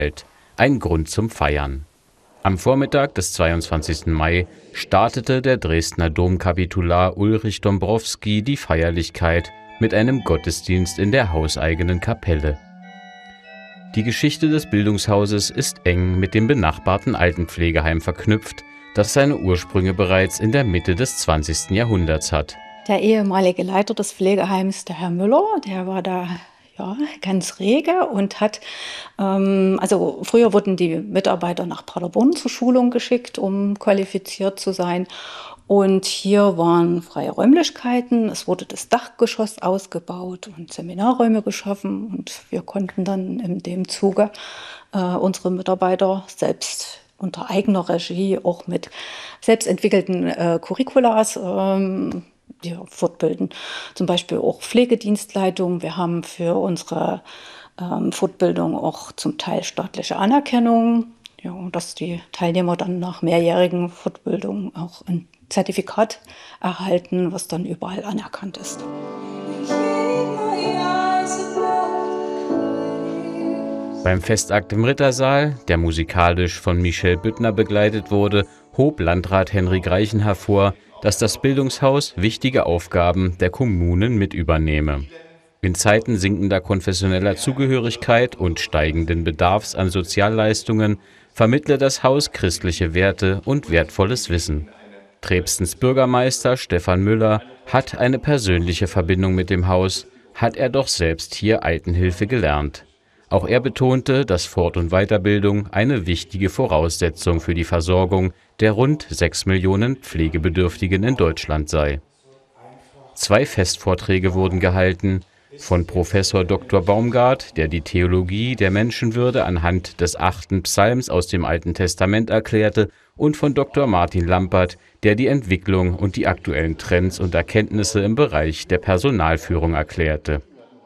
Ein Grund zum Feiern. Am Vormittag des 22. Mai startete der Dresdner Domkapitular Ulrich Dombrowski die Feierlichkeit mit einem Gottesdienst in der hauseigenen Kapelle. Die Geschichte des Bildungshauses ist eng mit dem benachbarten Altenpflegeheim verknüpft, das seine Ursprünge bereits in der Mitte des 20. Jahrhunderts hat. Der ehemalige Leiter des Pflegeheims, der Herr Müller, der war da ganz rege und hat, also früher wurden die Mitarbeiter nach Paderborn zur Schulung geschickt, um qualifiziert zu sein. Und hier waren freie Räumlichkeiten, es wurde das Dachgeschoss ausgebaut und Seminarräume geschaffen. Und wir konnten dann in dem Zuge unsere Mitarbeiter selbst unter eigener Regie, auch mit selbstentwickelten Curriculas, fortbilden. Zum Beispiel auch Pflegedienstleitung. Wir haben für unsere Fortbildung auch zum Teil staatliche Anerkennung, dass die Teilnehmer dann nach mehrjährigen Fortbildung auch ein Zertifikat erhalten, was dann überall anerkannt ist. Beim Festakt im Rittersaal, der musikalisch von Michel Büttner begleitet wurde, hob Landrat Henrik Reichen hervor, dass das Bildungshaus wichtige Aufgaben der Kommunen mit übernehme. In Zeiten sinkender konfessioneller Zugehörigkeit und steigenden Bedarfs an Sozialleistungen vermittle das Haus christliche Werte und wertvolles Wissen. Dresdens Bürgermeister Stefan Müller hat eine persönliche Verbindung mit dem Haus, hat er doch selbst hier Altenhilfe gelernt. Auch er betonte, dass Fort- und Weiterbildung eine wichtige Voraussetzung für die Versorgung der rund 6 Millionen Pflegebedürftigen in Deutschland sei. 2 Festvorträge wurden gehalten, von Professor Dr. Baumgart, der die Theologie der Menschenwürde anhand des 8. Psalms aus dem Alten Testament erklärte, und von Dr. Martin Lampert, der die Entwicklung und die aktuellen Trends und Erkenntnisse im Bereich der Personalführung erklärte.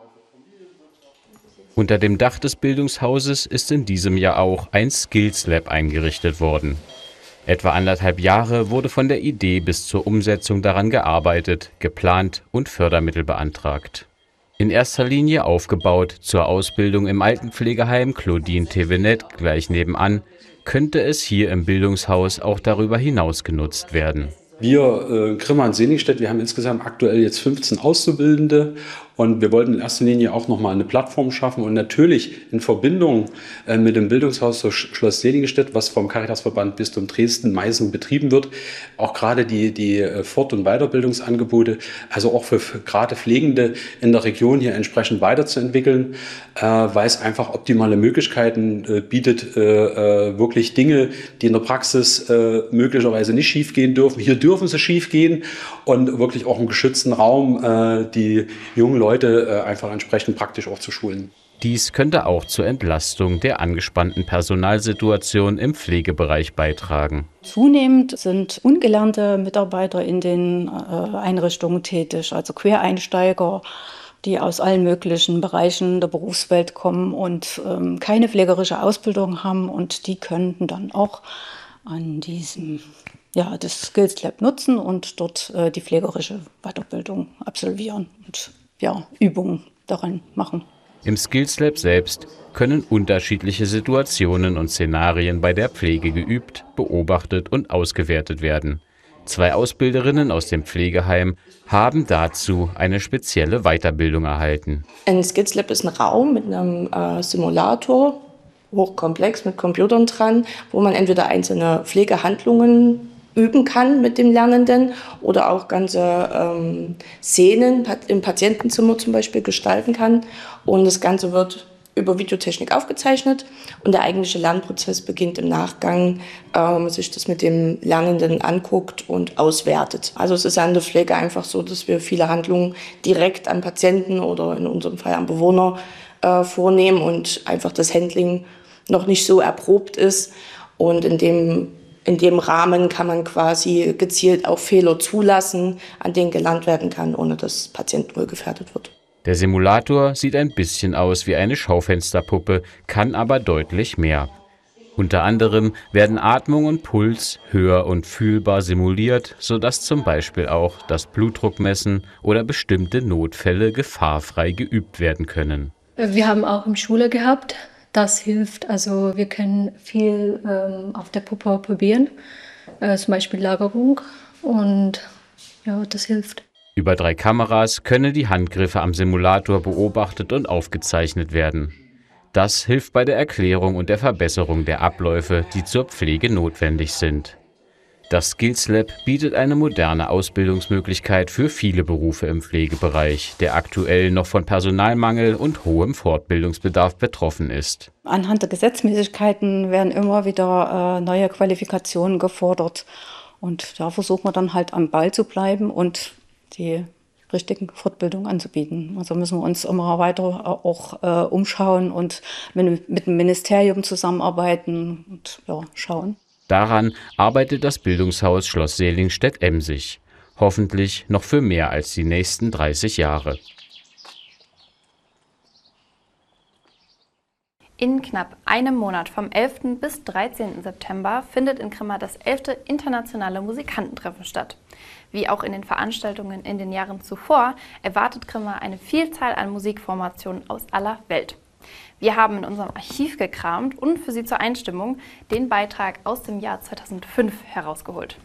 Unter dem Dach des Bildungshauses ist in diesem Jahr auch ein Skills Lab eingerichtet worden. Etwa 1,5 Jahre wurde von der Idee bis zur Umsetzung daran gearbeitet, geplant und Fördermittel beantragt. In erster Linie aufgebaut zur Ausbildung im Altenpflegeheim Claudine Thévenet gleich nebenan, könnte es hier im Bildungshaus auch darüber hinaus genutzt werden. Wir, Grimma und Seligenstedt, wir haben insgesamt aktuell jetzt 15 Auszubildende und wir wollten in erster Linie auch nochmal eine Plattform schaffen und natürlich in Verbindung mit dem Bildungshaus Schloss Seligenstedt, was vom Caritasverband Bistum Dresden-Meißen betrieben wird, auch gerade die Fort- und Weiterbildungsangebote, also auch für gerade Pflegende in der Region hier entsprechend weiterzuentwickeln, weil es einfach optimale Möglichkeiten bietet, wirklich Dinge, die in der Praxis möglicherweise nicht schiefgehen dürfen. Hier dürfen sie schiefgehen und wirklich auch im geschützten Raum die jungen Leute einfach entsprechend praktisch auch zu schulen. Dies könnte auch zur Entlastung der angespannten Personalsituation im Pflegebereich beitragen. Zunehmend sind ungelernte Mitarbeiter in den Einrichtungen tätig, also Quereinsteiger, die aus allen möglichen Bereichen der Berufswelt kommen und keine pflegerische Ausbildung haben, und die könnten dann auch an diesem das Skills Lab nutzen und dort die pflegerische Weiterbildung absolvieren und Übungen daran machen. Im Skills Lab selbst können unterschiedliche Situationen und Szenarien bei der Pflege geübt, beobachtet und ausgewertet werden. 2 Ausbilderinnen aus dem Pflegeheim haben dazu eine spezielle Weiterbildung erhalten. Ein Skills Lab ist ein Raum mit einem Simulator, hochkomplex mit Computern dran, wo man entweder einzelne Pflegehandlungen üben kann mit dem Lernenden oder auch ganze Szenen im Patientenzimmer zum Beispiel gestalten kann. Und das Ganze wird über Videotechnik aufgezeichnet und der eigentliche Lernprozess beginnt im Nachgang, wenn man sich das mit dem Lernenden anguckt und auswertet. Also es ist an der Pflege einfach so, dass wir viele Handlungen direkt am Patienten oder in unserem Fall am Bewohner vornehmen und einfach das Handling noch nicht so erprobt ist. Und in dem Rahmen kann man quasi gezielt auch Fehler zulassen, an denen gelernt werden kann, ohne dass Patientenwohl gefährdet wird. Der Simulator sieht ein bisschen aus wie eine Schaufensterpuppe, kann aber deutlich mehr. Unter anderem werden Atmung und Puls hör- und fühlbar simuliert, sodass zum Beispiel auch das Blutdruckmessen oder bestimmte Notfälle gefahrfrei geübt werden können. Wir haben auch im Schule gehabt, Das hilft. Also wir können viel auf der Puppe probieren, zum Beispiel Lagerung, und ja, das hilft. Über 3 Kameras können die Handgriffe am Simulator beobachtet und aufgezeichnet werden. Das hilft bei der Erklärung und der Verbesserung der Abläufe, die zur Pflege notwendig sind. Das Skills Lab bietet eine moderne Ausbildungsmöglichkeit für viele Berufe im Pflegebereich, der aktuell noch von Personalmangel und hohem Fortbildungsbedarf betroffen ist. Anhand der Gesetzmäßigkeiten werden immer wieder neue Qualifikationen gefordert. Und da versuchen wir dann halt am Ball zu bleiben und die richtigen Fortbildungen anzubieten. Also müssen wir uns immer weiter auch umschauen und mit dem Ministerium zusammenarbeiten und ja, schauen. Daran arbeitet das Bildungshaus Schloss Seligenstedt-Emsig. Hoffentlich noch für mehr als die nächsten 30 Jahre. In knapp einem Monat, vom 11. bis 13. September, findet in Grimma das 11. Internationale Musikantentreffen statt. Wie auch in den Veranstaltungen in den Jahren zuvor, erwartet Grimma eine Vielzahl an Musikformationen aus aller Welt. Wir haben in unserem Archiv gekramt und für Sie zur Einstimmung den Beitrag aus dem Jahr 2005 herausgeholt.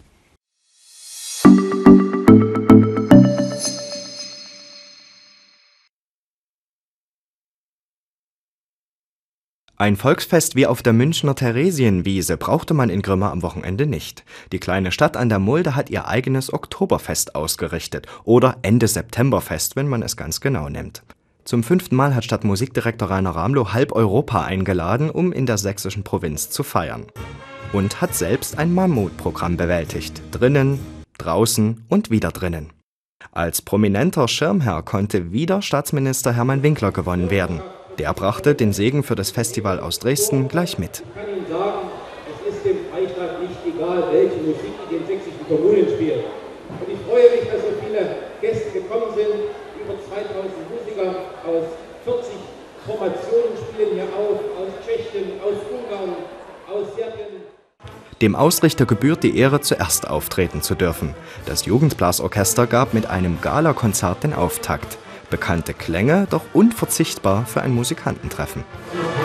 Ein Volksfest wie auf der Münchner Theresienwiese brauchte man in Grimma am Wochenende nicht. Die kleine Stadt an der Mulde hat ihr eigenes Oktoberfest ausgerichtet oder Ende-Septemberfest, wenn man es ganz genau nimmt. Zum 5. Mal hat Stadtmusikdirektor Rainer Ramlow halb Europa eingeladen, um in der sächsischen Provinz zu feiern. Und hat selbst ein Mammutprogramm bewältigt. Drinnen, draußen und wieder drinnen. Als prominenter Schirmherr konnte wieder Staatsminister Hermann Winkler gewonnen werden. Der brachte den Segen für das Festival aus Dresden gleich mit. Ich kann Ihnen sagen, es ist dem Freistaat nicht egal, welche Musik in den sächsischen Kommunen spielt. Und ich freue mich, dass so viele Gäste gekommen sind. Über 2000 Musiker aus 40 Formationen spielen hier auf, aus Tschechien, aus Ungarn, aus Serbien. Dem Ausrichter gebührt die Ehre, zuerst auftreten zu dürfen. Das Jugendblasorchester gab mit einem Galakonzert den Auftakt. Bekannte Klänge, doch unverzichtbar für ein Musikantentreffen.